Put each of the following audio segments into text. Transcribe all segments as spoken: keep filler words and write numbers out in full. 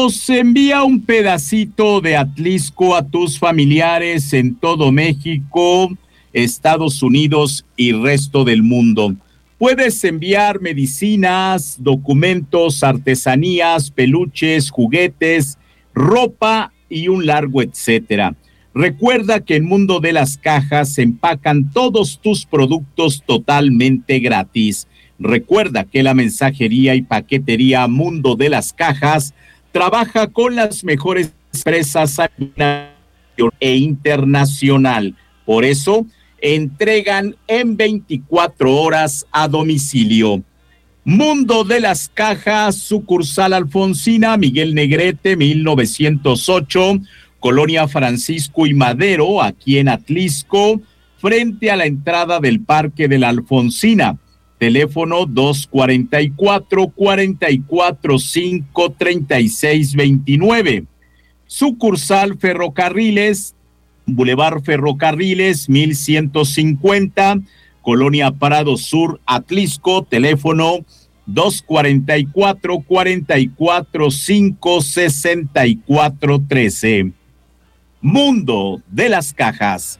Envía un pedacito de Atlisco a tus familiares en todo México, Estados Unidos y resto del mundo. Puedes enviar medicinas, documentos, artesanías, peluches, juguetes, ropa y un largo etcétera. Recuerda que en Mundo de las Cajas se empacan todos tus productos totalmente gratis. Recuerda que la mensajería y paquetería Mundo de las Cajas trabaja con las mejores empresas a nivel e internacional. Por eso, entregan en veinticuatro horas a domicilio. Mundo de las Cajas, sucursal Alfonsina, Miguel Negrete, mil novecientos ocho, Colonia Francisco y Madero, aquí en Atlisco, frente a la entrada del Parque de la Alfonsina. Teléfono dos cuarenta y cuatro, cuarenta y cuatro, cinco, treinta y seis veintinueve. Sucursal Ferrocarriles, Boulevard Ferrocarriles, mil ciento cincuenta, Colonia Prado Sur, Atlisco, teléfono dos cuarenta y cuatro, cuarenta y cuatro, cinco, sesenta y cuatro trece. Mundo de las Cajas.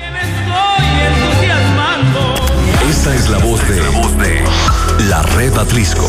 Esta es la voz de, la voz de la Red Atlisco.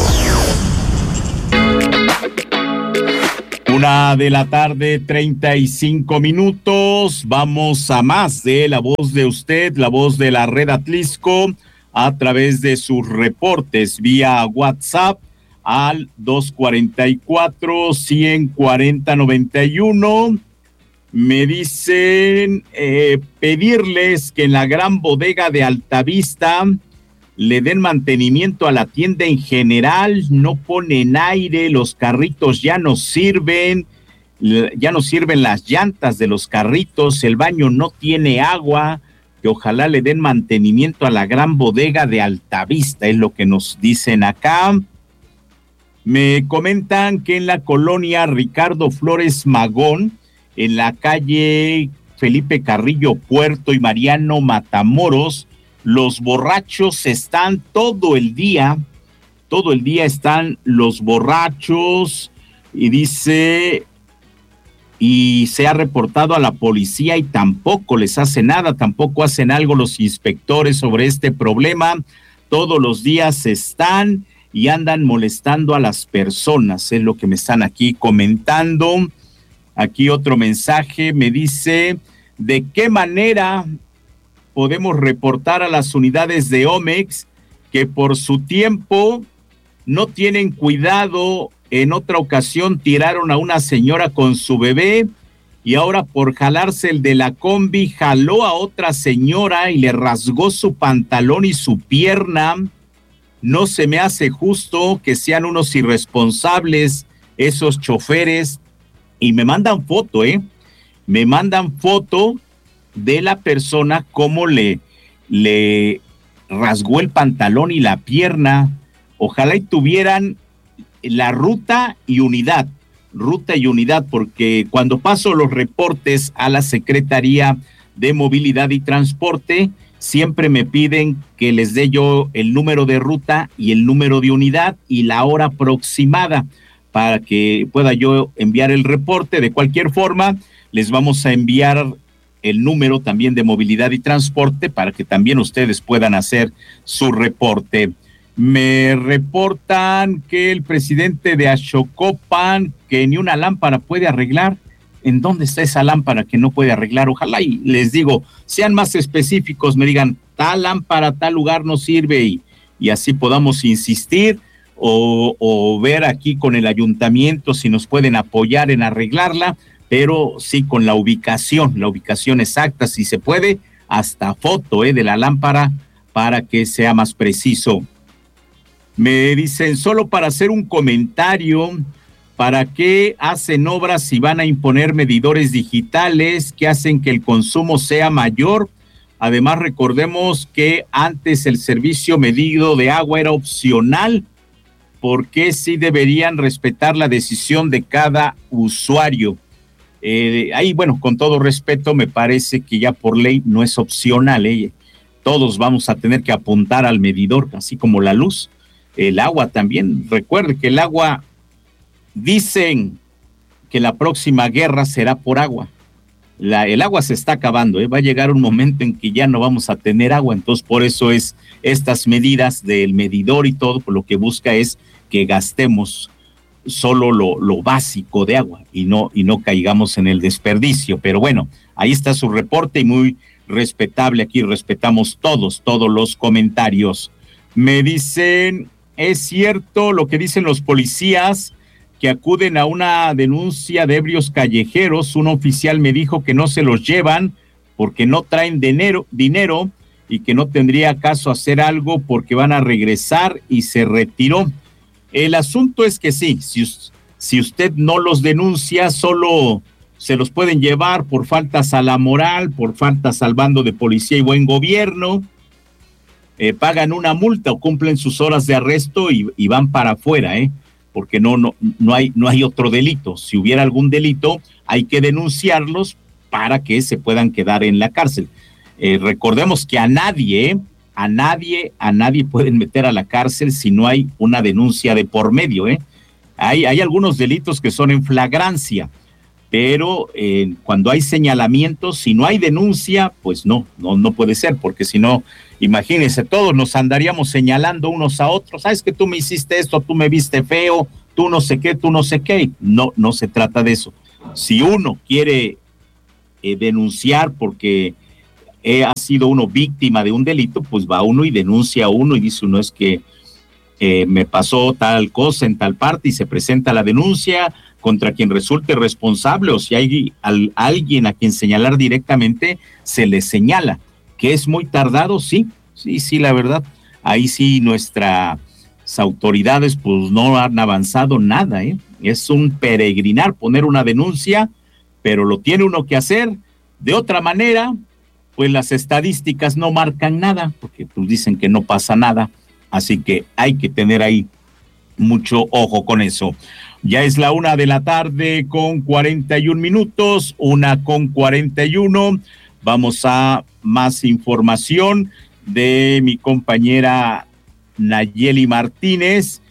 Una de la tarde, treinta y cinco minutos. Vamos a más de la voz de usted, la voz de la Red Atlisco, a través de sus reportes vía WhatsApp al dos cuarenta y cuatro, ciento cuarenta, noventa y uno. Me dicen eh, pedirles que en la gran bodega de Altavista le den mantenimiento a la tienda en general. No ponen aire, los carritos ya no sirven, ya no sirven las llantas de los carritos, el baño no tiene agua, que ojalá le den mantenimiento a la gran bodega de Altavista, es lo que nos dicen acá. Me comentan que en la colonia Ricardo Flores Magón, en la calle Felipe Carrillo Puerto y Mariano Matamoros, los borrachos están todo el día, todo el día están los borrachos, y dice, y se ha reportado a la policía y tampoco les hace nada, tampoco hacen algo los inspectores sobre este problema. Todos los días están y andan molestando a las personas, es lo que me están aquí comentando. Aquí otro mensaje me dice, ¿de qué manera podemos reportar a las unidades de Omex que por su tiempo no tienen cuidado? En otra ocasión tiraron a una señora con su bebé y ahora por jalarse el de la combi jaló a otra señora y le rasgó su pantalón y su pierna. No se me hace justo que sean unos irresponsables esos choferes. Y me mandan foto, ¿eh? Me mandan foto de la persona cómo le, le rasgó el pantalón y la pierna. Ojalá y tuvieran la ruta y unidad, ruta y unidad, porque cuando paso los reportes a la Secretaría de Movilidad y Transporte, siempre me piden que les dé yo el número de ruta y el número de unidad y la hora aproximada, para que pueda yo enviar el reporte. De cualquier forma, les vamos a enviar el número también de movilidad y transporte para que también ustedes puedan hacer su reporte. Me reportan que el presidente de Axocopan, que ni una lámpara puede arreglar. ¿En dónde está esa lámpara que no puede arreglar? Ojalá y les digo, sean más específicos, me digan, tal lámpara, tal lugar no sirve, y, y así podamos insistir. O, o ver aquí con el ayuntamiento si nos pueden apoyar en arreglarla, pero sí con la ubicación, la ubicación exacta, si se puede, hasta foto eh, de la lámpara para que sea más preciso. Me dicen, solo para hacer un comentario, ¿para qué hacen obras si van a imponer medidores digitales que hacen que el consumo sea mayor? Además, recordemos que antes el servicio medido de agua era opcional. ¿Por qué sí deberían respetar la decisión de cada usuario? Eh, ahí, bueno, con todo respeto, me parece que ya por ley no es opcional, ¿eh? Todos vamos a tener que apuntar al medidor, así como la luz, el agua también. Recuerde que el agua, dicen que la próxima guerra será por agua. La, el agua se está acabando, ¿eh? Va a llegar un momento en que ya no vamos a tener agua, entonces por eso es estas medidas del medidor y todo, por lo que busca es que gastemos solo lo, lo básico de agua y no, y no caigamos en el desperdicio. Pero bueno, ahí está su reporte y muy respetable, aquí respetamos todos, todos los comentarios. Me dicen, es cierto lo que dicen los policías que acuden a una denuncia de ebrios callejeros. Un oficial me dijo que no se los llevan porque no traen dinero, dinero y que no tendría caso hacer algo porque van a regresar, y se retiró. El asunto es que sí, si, si usted no los denuncia, solo se los pueden llevar por faltas a la moral, por faltas al bando de policía y buen gobierno, eh, pagan una multa o cumplen sus horas de arresto y, y van para afuera, ¿eh? Porque no, no, no hay, no hay otro delito. Si hubiera algún delito, hay que denunciarlos para que se puedan quedar en la cárcel. Eh, recordemos que a nadie, a nadie, a nadie pueden meter a la cárcel si no hay una denuncia de por medio, ¿eh? Hay, hay algunos delitos que son en flagrancia, pero eh, cuando hay señalamientos, si no hay denuncia, pues no, no, no puede ser, porque si no, imagínense, todos nos andaríamos señalando unos a otros. Sabes que tú me hiciste esto, tú me viste feo, tú no sé qué, tú no sé qué. No, no se trata de eso. Si uno quiere eh, denunciar porque eh, ha sido uno víctima de un delito, pues va uno y denuncia a uno y dice uno, es que eh, me pasó tal cosa en tal parte, y se presenta la denuncia contra quien resulte responsable, o si hay al, alguien a quien señalar directamente, se le señala. ¿Que es muy tardado? Sí, sí, sí, la verdad. Ahí sí nuestras autoridades pues no han avanzado nada, ¿eh? Es un peregrinar poner una denuncia, pero lo tiene uno que hacer. De otra manera, pues las estadísticas no marcan nada, porque pues dicen que no pasa nada. Así que hay que tener ahí mucho ojo con eso. Ya es la una de la tarde con cuarenta y un minutos, una con cuarenta y uno. Vamos a más información de mi compañera Nayeli Martínez.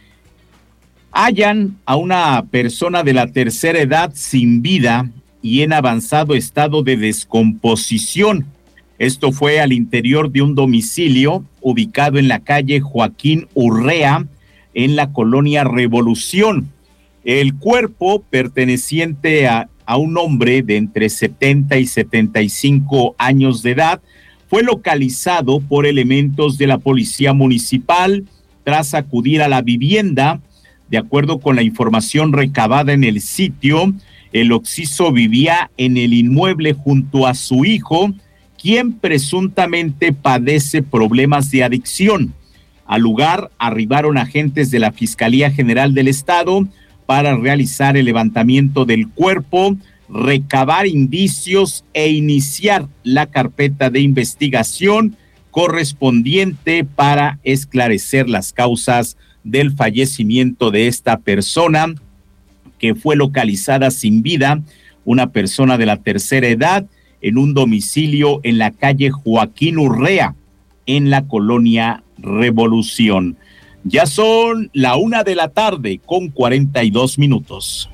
Hallan a una persona de la tercera edad sin vida y en avanzado estado de descomposición. Esto fue al interior de un domicilio ubicado en la calle Joaquín Urrea, en la colonia Revolución. El cuerpo, perteneciente a, a un hombre de entre setenta y setenta y cinco años de edad, fue localizado por elementos de la policía municipal tras acudir a la vivienda. De acuerdo con la información recabada en el sitio, el occiso vivía en el inmueble junto a su hijo, quien presuntamente padece problemas de adicción. Al lugar arribaron agentes de la Fiscalía General del Estado para realizar el levantamiento del cuerpo, recabar indicios e iniciar la carpeta de investigación correspondiente para esclarecer las causas del fallecimiento de esta persona, que fue localizada sin vida, una persona de la tercera edad, en un domicilio en la calle Joaquín Urrea, en la colonia Revolución. Ya son la una de la tarde con cuarenta y dos minutos.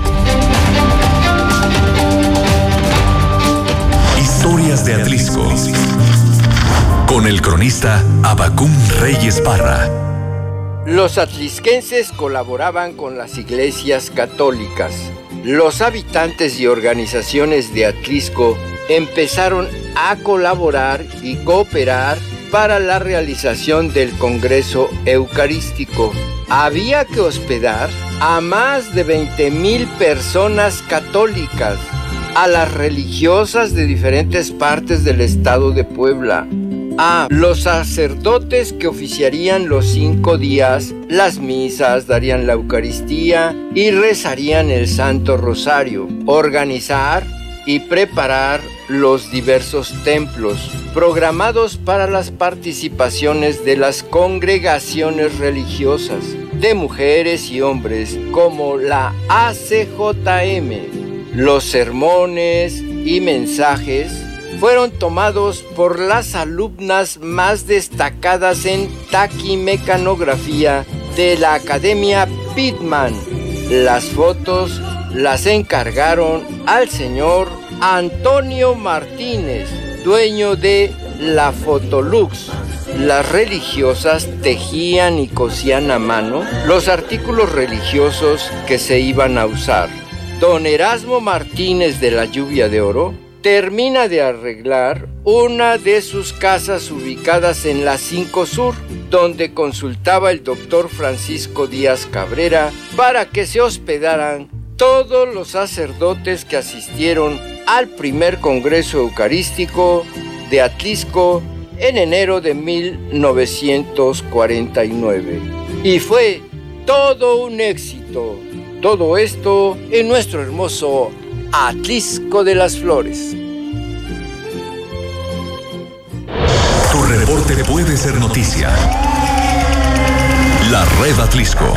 Historias de Atlisco, con el cronista Abacún Reyes Parra. Los atlisquenses colaboraban con las iglesias católicas. Los habitantes y organizaciones de Atlisco empezaron a colaborar y cooperar para la realización del Congreso Eucarístico. Había que hospedar a más de veinte mil personas católicas, a las religiosas de diferentes partes del estado de Puebla, a los sacerdotes que oficiarían los cinco días, las misas, darían la Eucaristía y rezarían el Santo Rosario, organizar y preparar los diversos templos programados para las participaciones de las congregaciones religiosas de mujeres y hombres como la A C J M. Los sermones y mensajes fueron tomados por las alumnas más destacadas en taquimecanografía de la Academia Pitman. Las fotos las encargaron al señor Antonio Martínez, dueño de La Fotolux. Las religiosas tejían y cosían a mano los artículos religiosos que se iban a usar. Don Erasmo Martínez de la Lluvia de Oro termina de arreglar una de sus casas ubicadas en la cinco Sur, donde consultaba el doctor Francisco Díaz Cabrera para que se hospedaran todos los sacerdotes que asistieron al primer Congreso Eucarístico de Atlisco en enero de mil novecientos cuarenta y nueve. Y fue todo un éxito. Todo esto en nuestro hermoso Atlisco de las Flores. Tu reporte puede ser noticia. La Red Atlisco.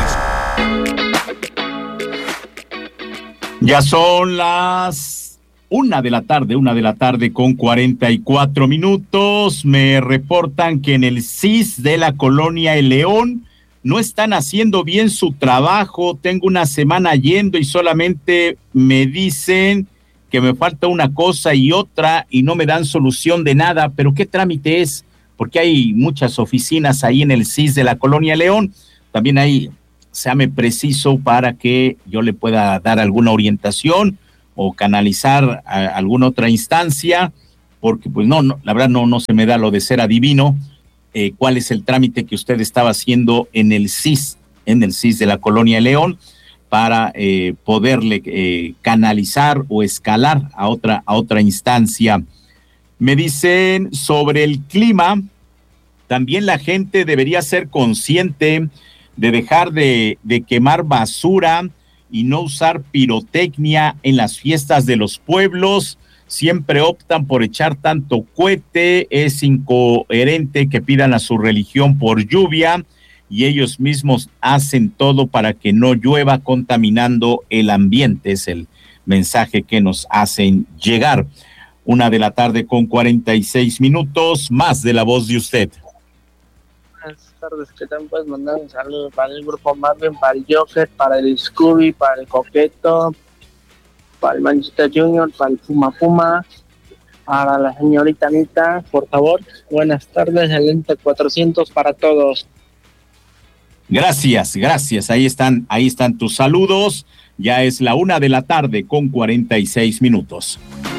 Ya son las una de la tarde, una de la tarde con cuarenta y cuatro minutos. Me reportan que en el C I S de la Colonia El León no están haciendo bien su trabajo. Tengo una semana yendo y solamente me dicen que me falta una cosa y otra y no me dan solución de nada. ¿Pero qué trámite es? Porque hay muchas oficinas ahí en el C I S de la Colonia León. También ahí, séame preciso para que yo le pueda dar alguna orientación o canalizar a alguna otra instancia, porque pues no, no la verdad no, no se me da lo de ser adivino. Eh, ¿Cuál es el trámite que usted estaba haciendo en el C I S, en el C I S de la Colonia León, para eh, poderle eh, canalizar o escalar a otra, a otra instancia? Me dicen sobre el clima, también la gente debería ser consciente de dejar de, de quemar basura y no usar pirotecnia en las fiestas de los pueblos. Siempre optan por echar tanto cohete. Es incoherente que pidan a su religión por lluvia y ellos mismos hacen todo para que no llueva, contaminando el ambiente. Es el mensaje que nos hacen llegar. Una de la tarde con cuarenta y seis minutos, más de La Voz de Usted. Buenas tardes, ¿qué tal? Puedes mandar un saludo para el grupo Marvin, para el Joker, para el Scooby, para el Coqueto, para el Manchester Junior, para el Puma Puma, para la señorita Anita, por favor. Buenas tardes, el ente cuatrocientos para todos. Gracias, gracias. Ahí están, ahí están tus saludos. Ya es la una de la tarde con cuarenta y seis minutos.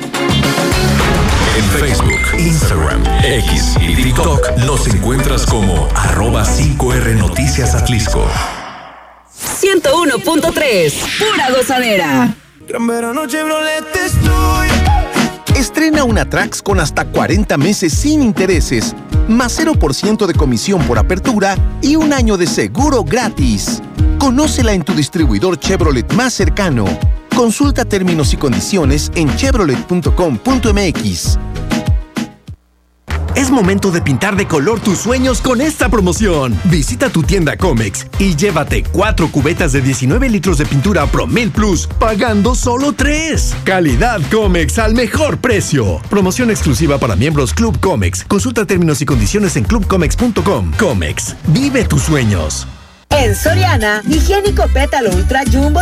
En Facebook, Instagram, X y TikTok nos encuentras como arroba cinco R Noticias Atlisco. ciento uno punto tres, pura gozadera. Gran verano Chevrolet estoy. Estrena una Trax con hasta cuarenta meses sin intereses, más cero por ciento de comisión por apertura y un año de seguro gratis. Conócela en tu distribuidor Chevrolet más cercano. Consulta términos y condiciones en chevrolet punto com punto m x. Es momento de pintar de color tus sueños con esta promoción. Visita tu tienda Comex y llévate cuatro cubetas de diecinueve litros de pintura Promel Plus, pagando solo tres. Calidad Comex al mejor precio. Promoción exclusiva para miembros Club Comex. Consulta términos y condiciones en club comex punto com. Comex, vive tus sueños. En Soriana, higiénico pétalo Ultra Jumbo